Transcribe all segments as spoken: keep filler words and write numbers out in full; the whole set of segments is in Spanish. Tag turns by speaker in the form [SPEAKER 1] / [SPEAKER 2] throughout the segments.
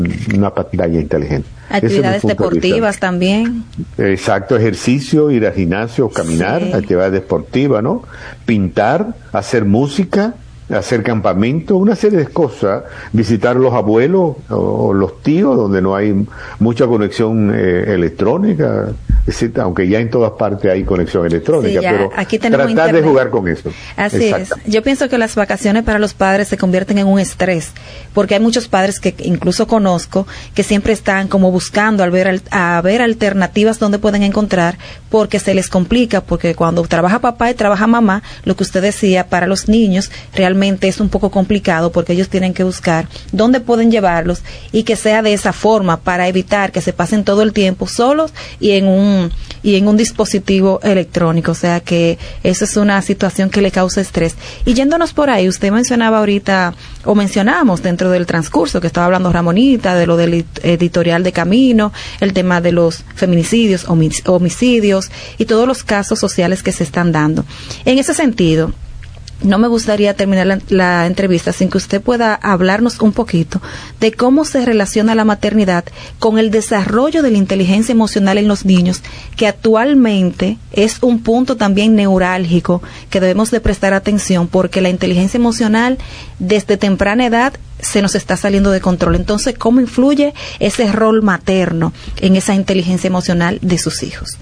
[SPEAKER 1] una pantalla inteligente.
[SPEAKER 2] Actividades deportivas también.
[SPEAKER 1] Exacto, ejercicio, ir al gimnasio, caminar, sí. Actividades deportivas, ¿no? Pintar, hacer música, hacer campamento, una serie de cosas, visitar los abuelos o los tíos donde no hay mucha conexión eh, electrónica, etcétera, aunque ya en todas partes hay conexión electrónica, sí, pero
[SPEAKER 2] aquí
[SPEAKER 1] tratar
[SPEAKER 2] internet.
[SPEAKER 1] de jugar con eso.
[SPEAKER 2] Así es. Yo pienso que las vacaciones para los padres se convierten en un estrés, porque hay muchos padres que incluso conozco que siempre están como buscando al ver a ver alternativas donde pueden encontrar, porque se les complica, porque cuando trabaja papá y trabaja mamá, lo que usted decía, para los niños realmente es un poco complicado, porque ellos tienen que buscar dónde pueden llevarlos y que sea de esa forma para evitar que se pasen todo el tiempo solos y en un y en un dispositivo electrónico, o sea que eso es una situación que le causa estrés. Y yéndonos por ahí, usted mencionaba ahorita, o mencionamos dentro del transcurso que estaba hablando Ramonita, de lo del editorial de Camino, el tema de los feminicidios, homicidios y todos los casos sociales que se están dando. En ese sentido, no me gustaría terminar la, la entrevista sin que usted pueda hablarnos un poquito de cómo se relaciona la maternidad con el desarrollo de la inteligencia emocional en los niños, que actualmente es un punto también neurálgico que debemos de prestar atención, porque la inteligencia emocional desde temprana edad se nos está saliendo de control. Entonces, ¿cómo influye ese rol materno en esa inteligencia emocional de sus hijos?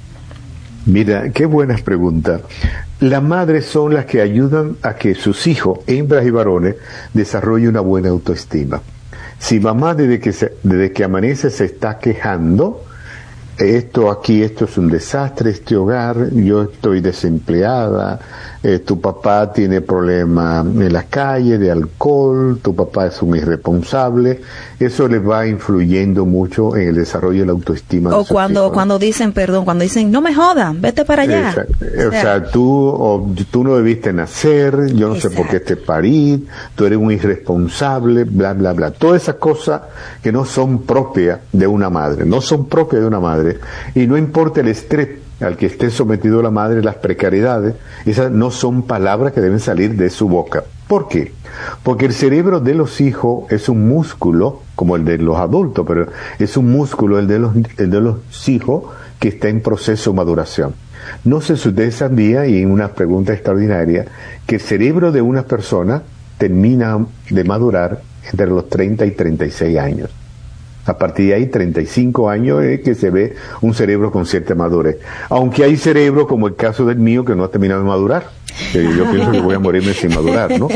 [SPEAKER 1] Mira, qué buenas preguntas. Las madres son las que ayudan a que sus hijos, hembras y varones, desarrollen una buena autoestima. Si mamá desde que, se, desde que amanece se está quejando, esto aquí, esto es un desastre, este hogar, yo estoy desempleada, eh, tu papá tiene problemas en la calle de alcohol, tu papá es un irresponsable, eso les va influyendo mucho en el desarrollo de la autoestima.
[SPEAKER 2] O cuando hijos. cuando dicen, perdón, cuando dicen, no me jodan, vete para allá.
[SPEAKER 1] Exacto. O sea, o sea tú, o, tú no debiste nacer, yo no Exacto. sé por qué te parí, tú eres un irresponsable, bla, bla, bla. Todas esas cosas que no son propias de una madre, no son propias de una madre. Y no importa el estrés al que esté sometido la madre, las precariedades, esas no son palabras que deben salir de su boca. ¿Por qué? Porque el cerebro de los hijos es un músculo, como el de los adultos, pero es un músculo, el de los, el de los hijos, que está en proceso de maduración. No sé si ustedes sabían, y en una pregunta extraordinaria, que el cerebro de una persona termina de madurar entre los treinta y treinta y seis años. A partir de ahí, treinta y cinco años es que se ve un cerebro con cierta madurez. Aunque hay cerebro, como el caso del mío, que no ha terminado de madurar. Eh, yo pienso que voy a morirme sin madurar, ¿no?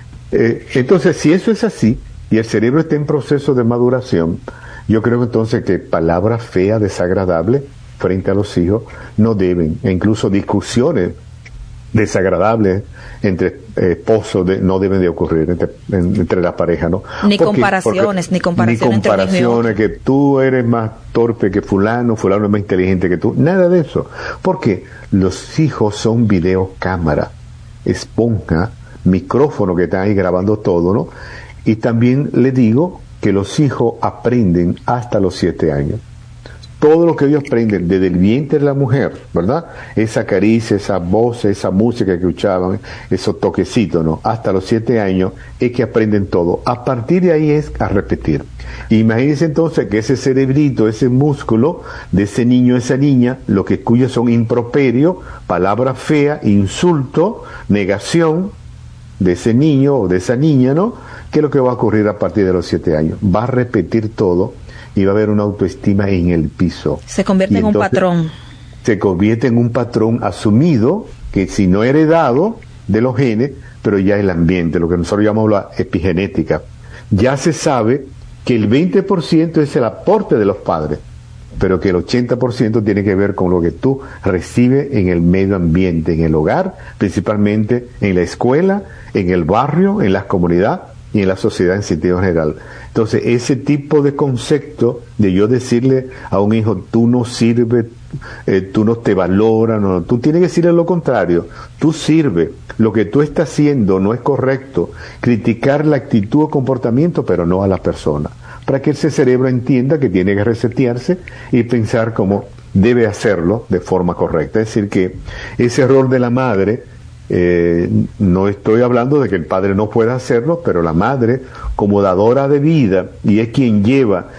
[SPEAKER 1] Eh, entonces, si eso es así, y el cerebro está en proceso de maduración, yo creo entonces que palabras feas, desagradables, frente a los hijos, no deben, e incluso discusiones desagradables entre eh, esposos de, no deben de ocurrir entre, en, entre la pareja, ¿no?
[SPEAKER 2] Ni
[SPEAKER 1] porque,
[SPEAKER 2] comparaciones,
[SPEAKER 1] porque,
[SPEAKER 2] ni comparaciones,
[SPEAKER 1] ni comparaciones que tú eres más torpe que fulano, fulano es más inteligente que tú, nada de eso, porque los hijos son videocámara, esponja, micrófono que están ahí grabando todo, ¿no? Y también le digo que los hijos aprenden hasta los siete años. Todo lo que ellos aprenden desde el vientre de la mujer, ¿verdad? Esa caricia, esa voz, esa música que escuchaban, esos toquecitos, ¿no? Hasta los siete años es que aprenden todo. A partir de ahí es a repetir. Imagínense entonces que ese cerebrito, ese músculo de ese niño, esa niña, lo que escucha son improperios, palabras feas, insulto, negación de ese niño o de esa niña, ¿no? ¿Qué es lo que va a ocurrir a partir de los siete años? Va a repetir todo y va a haber una autoestima en el piso.
[SPEAKER 2] Se convierte en un patrón.
[SPEAKER 1] Se convierte en un patrón asumido, que si no heredado de los genes, pero ya el ambiente, lo que nosotros llamamos la epigenética. Ya se sabe que el veinte por ciento es el aporte de los padres, pero que el ochenta por ciento tiene que ver con lo que tú recibes en el medio ambiente, en el hogar, principalmente en la escuela, en el barrio, en la comunidad y en la sociedad en sentido general. Entonces, ese tipo de concepto de yo decirle a un hijo, tú no sirves, eh, tú no te valoras, no, tú tienes que decirle lo contrario, tú sirves, lo que tú estás haciendo no es correcto, criticar la actitud o comportamiento, pero no a la persona, para que ese cerebro entienda que tiene que resetearse y pensar como debe hacerlo de forma correcta. Es decir, que ese error de la madre, Eh, no estoy hablando de que el padre no pueda hacerlo, pero la madre, como dadora de vida, y es quien lleva